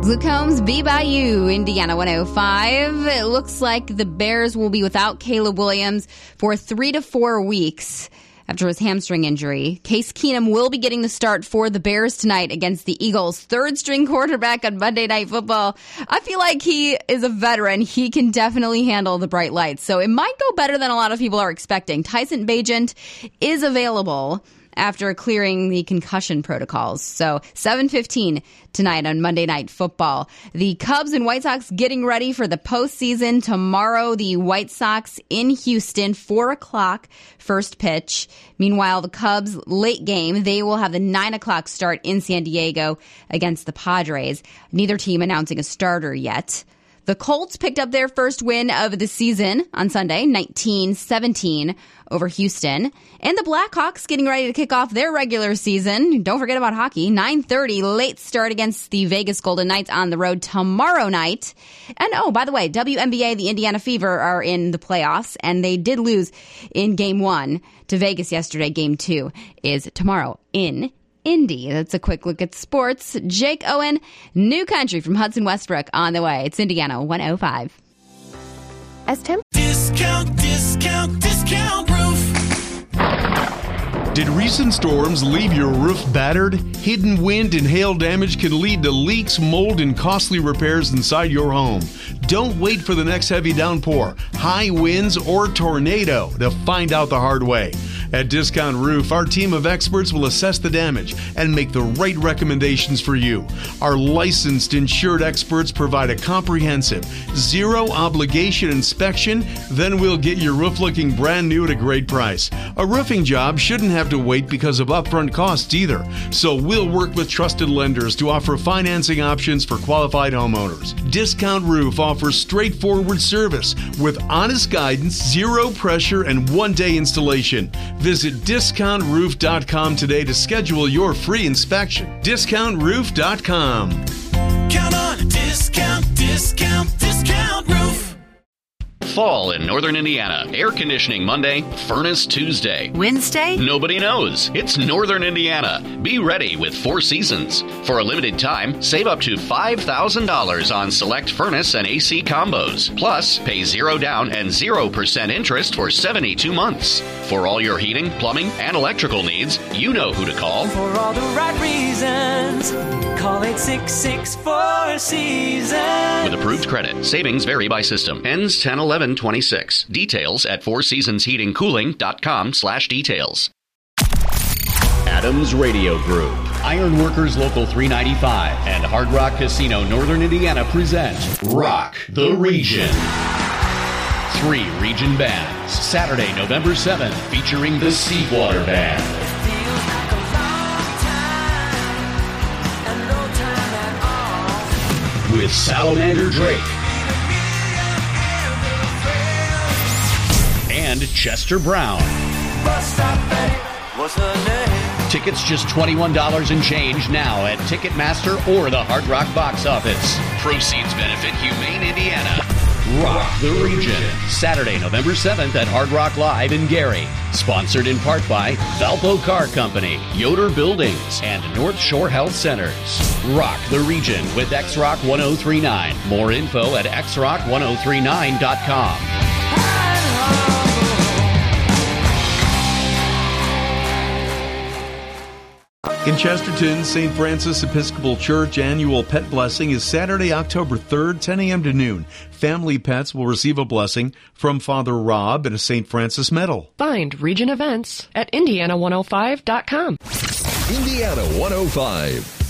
Luke Combs, Be By You, Indiana 105. It looks like the Bears will be without Caleb Williams for 3 to 4 weeks after his hamstring injury. Case Keenum will be getting the start for the Bears tonight against the Eagles' third-string quarterback on Monday Night Football. I feel like he is a veteran. He can definitely handle the bright lights, so it might go better than a lot of people are expecting. Tyson Bagent is available after clearing the concussion protocols. So 7:15 tonight on Monday Night Football. The Cubs and White Sox getting ready for the postseason. Tomorrow, the White Sox in Houston, 4 o'clock first pitch. Meanwhile, the Cubs late game, they will have the 9 o'clock start in San Diego against the Padres. Neither team announcing a starter yet. The Colts picked up their first win of the season on Sunday, 19-17 over Houston. And the Blackhawks getting ready to kick off their regular season. Don't forget about hockey. 9:30 late start against the Vegas Golden Knights on the road tomorrow night. And oh, by the way, WNBA, the Indiana Fever are in the playoffs, and they did lose in Game 1 to Vegas yesterday. Game 2 is tomorrow in Indy. That's a quick look at sports. Jake Owen, New Country from Hudson Westbrook on the way. It's Indiana 105. Discount Roof. Did recent storms leave your roof battered? Hidden wind and hail damage can lead to leaks, mold, and costly repairs inside your home. Don't wait for the next heavy downpour, high winds, or tornado to find out the hard way. At Discount Roof, our team of experts will assess the damage and make the right recommendations for you. Our licensed insured experts provide a comprehensive, zero-obligation inspection, then we'll get your roof looking brand new at a great price. A roofing job shouldn't have to wait because of upfront costs either, so we'll work with trusted lenders to offer financing options for qualified homeowners. Discount Roof offers straightforward service with honest guidance, zero pressure, and one-day installation. Visit discountroof.com today to schedule your free inspection. Discountroof.com. Count on a discount roof. Fall in Northern Indiana. Air conditioning Monday, furnace Tuesday. Wednesday? Nobody knows. It's Northern Indiana. Be ready with Four Seasons. For a limited time, save up to $5,000 on select furnace and AC combos. Plus, pay 0 down and 0% interest for 72 months. For all your heating, plumbing, and electrical needs, you know who to call. For all the right reasons, call 866 Seasons. With approved credit, savings vary by system. Ends 10/11/26. Details at fourseasonsheatingcooling.com/details. Adams Radio Group, Ironworkers Local 395, and Hard Rock Casino Northern Indiana present Rock the Region. 3 region bands. Saturday, November 7th, featuring the Seawater Band. With Salamander Drake. And Chester Brown. What's her name? Tickets just $21 and change now at Ticketmaster or the Hard Rock box office. Proceeds benefit Humane Indiana. Rock the Region. Saturday, November 7th at Hard Rock Live in Gary. Sponsored in part by Valpo Car Company, Yoder Buildings, and North Shore Health Centers. Rock the Region with X-Rock 1039. More info at xrock1039.com. In Chesterton, St. Francis Episcopal Church annual pet blessing is Saturday, October 3rd, 10 a.m. to noon. Family pets will receive a blessing from Father Rob and a St. Francis medal. Find region events at Indiana105.com. Indiana 105.